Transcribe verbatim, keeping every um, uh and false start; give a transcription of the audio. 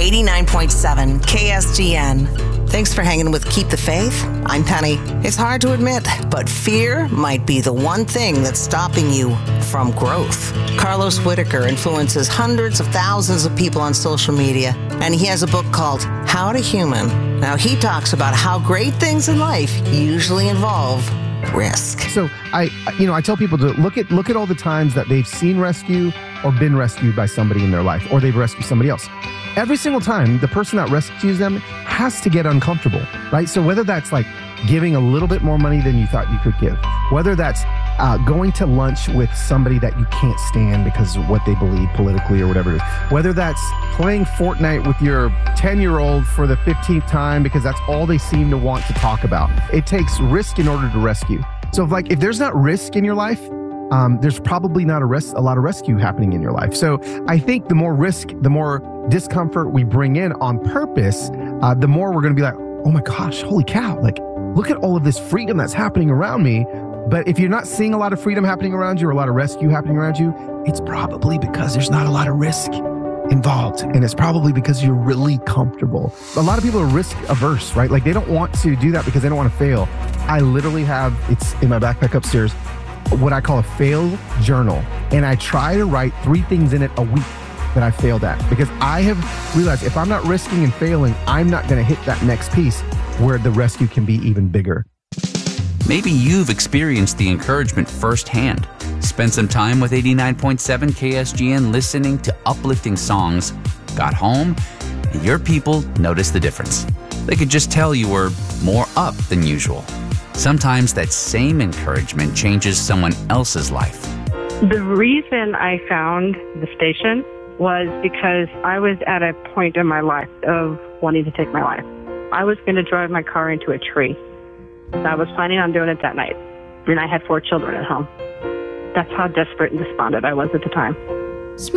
eighty-nine point seven K S G N. Thanks for hanging with Keep the Faith. I'm Penny. It's hard to admit, but fear might be the one thing that's stopping you from growth. Carlos Whitaker influences hundreds of thousands of people on social media, and he has a book called How to Human. Now, he talks about how great things in life usually involve risk. So I, you know, I tell people to look at look at all the times that they've seen rescue or been rescued by somebody in their life, or they've rescued somebody else. Every single time, the person that rescues them has to get uncomfortable, right? So whether that's like giving a little bit more money than you thought you could give, whether that's uh, going to lunch with somebody that you can't stand because of what they believe politically or whatever it is, whether that's playing Fortnite with your ten-year-old for the fifteenth time because that's all they seem to want to talk about. It takes risk in order to rescue. So if like if there's not risk in your life, um, there's probably not a, res- a lot of rescue happening in your life. So I think the more risk, the more discomfort we bring in on purpose, uh, the more we're going to be like, oh my gosh, holy cow, like look at all of this freedom that's happening around me. But if you're not seeing a lot of freedom happening around you or a lot of rescue happening around you, it's probably because there's not a lot of risk involved. And it's probably because you're really comfortable. A lot of people are risk averse, right? Like they don't want to do that because they don't want to fail. I literally have, it's in my backpack upstairs, what I call a fail journal. And I try to write three things in it a week that I failed at, because I have realized if I'm not risking and failing, I'm not going to hit that next piece where the rescue can be even bigger. Maybe you've experienced the encouragement firsthand. Spent some time with eighty-nine point seven K S G N listening to uplifting songs, got home, and your people noticed the difference. They could just tell you were more up than usual. Sometimes that same encouragement changes someone else's life. The reason I found the station was because I was at a point in my life of wanting to take my life. I was going to drive my car into a tree. I was planning on doing it that night, and I had four children at home. That's how desperate and despondent I was at the time.